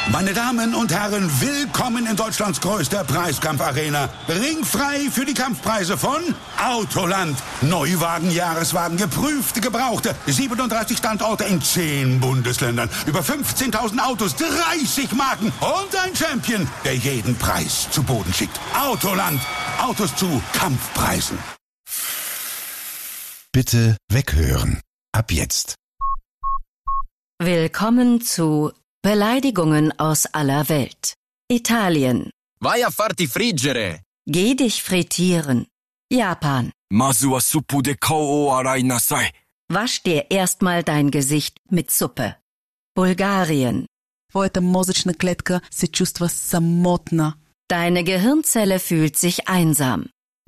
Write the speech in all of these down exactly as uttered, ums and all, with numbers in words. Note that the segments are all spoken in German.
Meine Damen und Herren, willkommen in Deutschlands größter Preiskampfarena. Ringfrei für die Kampfpreise von Autoland. Neuwagen, Jahreswagen, geprüfte, gebrauchte. siebenunddreißig Standorte in zehn Bundesländern. Über fünfzehntausend Autos, dreißig Marken und ein Champion, der jeden Preis zu Boden schickt. Autoland. Autos zu Kampfpreisen. Bitte weghören. Ab jetzt. Willkommen zu Beleidigungen aus aller Welt. Italien. Vai a farti friggere. Geh dich frittieren. Japan. Mazu wa suppu de kou o arai nasai. Wasch dir erstmal dein Gesicht mit Suppe. Bulgarien. Твоята мозъчна клетка се чувства самотна. Deine Gehirnzelle fühlt sich einsam.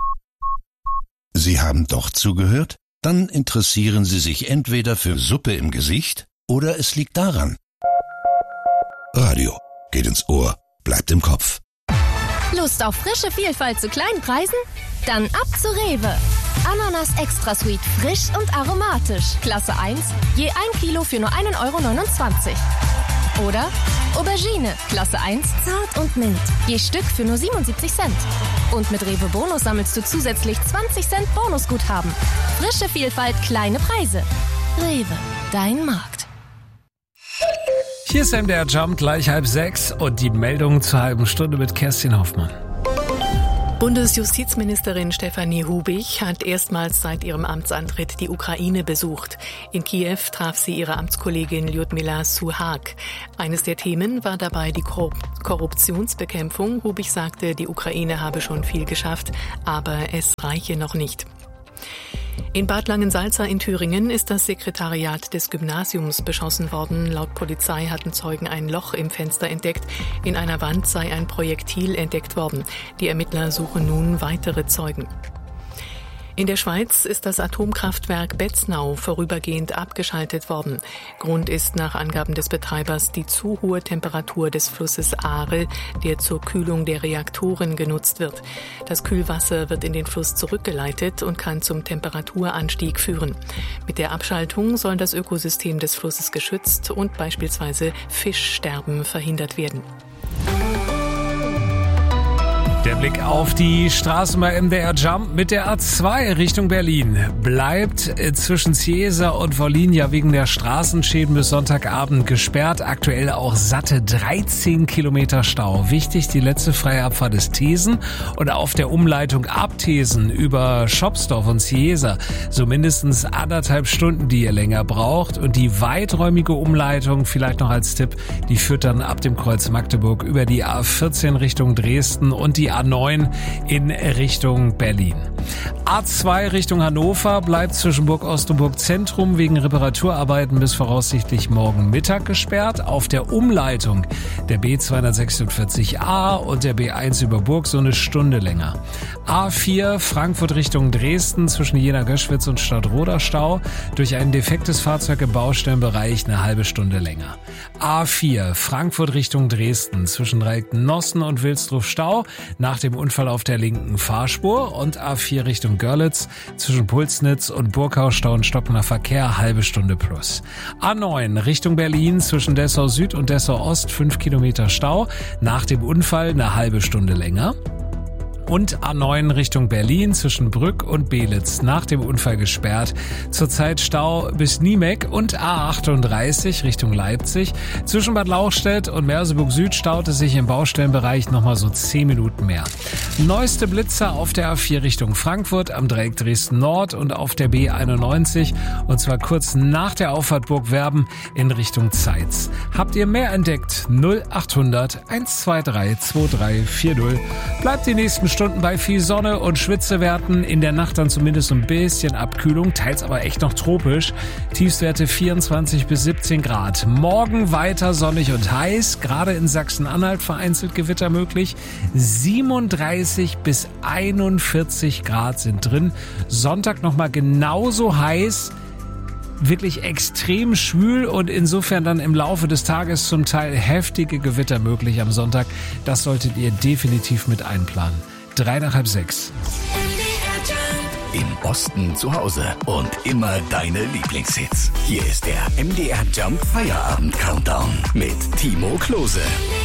Sie haben doch zugehört? Dann interessieren Sie sich entweder für Suppe im Gesicht oder es liegt daran. Radio geht ins Ohr, bleibt im Kopf. Lust auf frische Vielfalt zu kleinen Preisen? Dann ab zu Rewe. Ananas Extra Sweet, frisch und aromatisch. Klasse eins, je ein Kilo für nur ein Euro neunundzwanzig. Oder Aubergine, Klasse eins, zart und mild. Je Stück für nur siebenundsiebzig Cent. Und mit Rewe Bonus sammelst du zusätzlich zwanzig Cent Bonusguthaben. Frische Vielfalt, kleine Preise. Rewe, dein Markt. Hier ist M D R Jump, gleich halb sechs und die Meldung zur halben Stunde mit Kerstin Hoffmann. Bundesjustizministerin Stefanie Hubich hat erstmals seit ihrem Amtsantritt die Ukraine besucht. In Kiew traf sie ihre Amtskollegin Lyudmila Suhak. Eines der Themen war dabei die Korruptionsbekämpfung. Hubich sagte, die Ukraine habe schon viel geschafft, aber es reiche noch nicht. In Bad Langensalza in Thüringen ist das Sekretariat des Gymnasiums beschossen worden. Laut Polizei hatten Zeugen ein Loch im Fenster entdeckt. In einer Wand sei ein Projektil entdeckt worden. Die Ermittler suchen nun weitere Zeugen. In der Schweiz ist das Atomkraftwerk Betznau vorübergehend abgeschaltet worden. Grund ist nach Angaben des Betreibers die zu hohe Temperatur des Flusses Aare, der zur Kühlung der Reaktoren genutzt wird. Das Kühlwasser wird in den Fluss zurückgeleitet und kann zum Temperaturanstieg führen. Mit der Abschaltung soll das Ökosystem des Flusses geschützt und beispielsweise Fischsterben verhindert werden. Der Blick auf die Straßen bei M D R Jump mit der A zwei Richtung Berlin bleibt zwischen Ciesa und Vollinia wegen der Straßenschäden bis Sonntagabend gesperrt. Aktuell auch satte dreizehn Kilometer Stau. Wichtig, die letzte freie Abfahrt ist Thesen und auf der Umleitung ab Thesen über Schopsdorf und Ciesa so mindestens anderthalb Stunden, die ihr länger braucht. Und die weiträumige Umleitung, vielleicht noch als Tipp, die führt dann ab dem Kreuz Magdeburg über die A vierzehn Richtung Dresden und die A neun in Richtung Berlin. A zwei Richtung Hannover bleibt zwischen Burg Ost und Burg Zentrum wegen Reparaturarbeiten bis voraussichtlich morgen Mittag gesperrt. Auf der Umleitung der B zweihundertsechsundvierzig A und der B eins über Burg so eine Stunde länger. A vier Frankfurt Richtung Dresden zwischen Jena-Göschwitz und Stadtroder Stau. Durch ein defektes Fahrzeug im Baustellenbereich eine halbe Stunde länger. A vier Frankfurt Richtung Dresden zwischen Dreiecknossen und Wilsdruf Stau nach dem Unfall auf der linken Fahrspur und A vier Richtung Görlitz zwischen Pulsnitz und Burgau Stau und stockender Verkehr halbe Stunde plus. A neun Richtung Berlin zwischen Dessau Süd und Dessau Ost fünf Kilometer Stau nach dem Unfall eine halbe Stunde länger. Und A neun Richtung Berlin zwischen Brück und Belitz nach dem Unfall gesperrt. Zurzeit Stau bis Niemeck und A achtunddreißig Richtung Leipzig. Zwischen Bad Lauchstädt und Merseburg Süd staut es sich im Baustellenbereich nochmal so zehn Minuten mehr. Neueste Blitzer auf der A vier Richtung Frankfurt, am Dreieck Dresden Nord und auf der B einundneunzig und zwar kurz nach der Auffahrt Burgwerben in Richtung Zeitz. Habt ihr mehr entdeckt? null achthundert eins zwei drei zwei drei vier null. Bleibt die nächsten Stunden bei viel Sonne und Schwitzewerten. In der Nacht dann zumindest ein bisschen Abkühlung, teils aber echt noch tropisch. Tiefstwerte vierundzwanzig bis siebzehn Grad. Morgen weiter sonnig und heiß. Gerade in Sachsen-Anhalt vereinzelt Gewitter möglich. siebenunddreißig bis einundvierzig Grad sind drin. Sonntag nochmal genauso heiß. Wirklich extrem schwül und insofern dann im Laufe des Tages zum Teil heftige Gewitter möglich am Sonntag. Das solltet ihr definitiv mit einplanen. Drei nach halb sechs. M D R Jump. im Osten zu Hause und immer deine Lieblingshits. Hier ist der M D R Jump Feierabend Countdown mit Timo Klose.